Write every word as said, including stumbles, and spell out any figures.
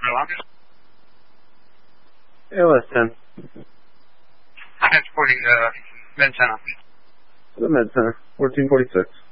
A L S ten. Transporting the Med Center. To the Med Center, fourteen forty-six.